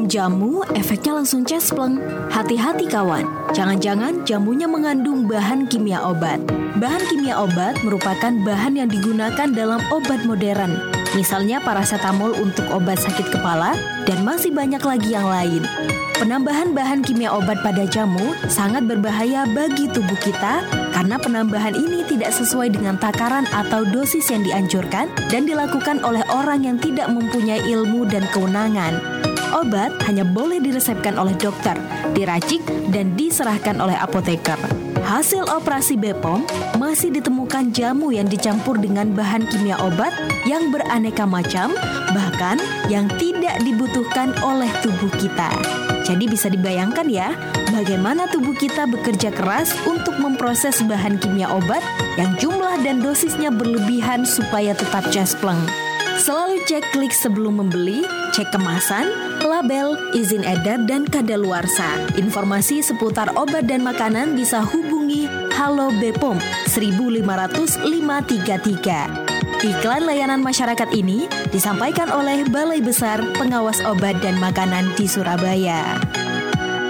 minum jamu, efeknya langsung cespleng. Hati-hati kawan, jangan-jangan jamunya mengandung bahan kimia obat. Bahan kimia obat merupakan bahan yang digunakan dalam obat modern. Misalnya paracetamol untuk obat sakit kepala, dan masih banyak lagi yang lain. Penambahan bahan kimia obat pada jamu sangat berbahaya bagi tubuh kita karena penambahan ini tidak sesuai dengan takaran atau dosis yang dianjurkan dan dilakukan oleh orang yang tidak mempunyai ilmu dan kewenangan. Obat hanya boleh diresepkan oleh dokter, diracik, dan diserahkan oleh apoteker. Hasil operasi BPOM masih ditemukan jamu yang dicampur dengan bahan kimia obat yang beraneka macam, bahkan yang tidak dibutuhkan oleh tubuh kita. Jadi bisa dibayangkan ya, bagaimana tubuh kita bekerja keras untuk memproses bahan kimia obat yang jumlah dan dosisnya berlebihan supaya tetap cespleng. Selalu cek klik sebelum membeli, cek kemasan, label, izin edar, dan kadaluarsa. Informasi seputar obat dan makanan bisa hubungi Halo BPOM 1500533. Iklan layanan masyarakat ini disampaikan oleh Balai Besar Pengawas Obat dan Makanan di Surabaya.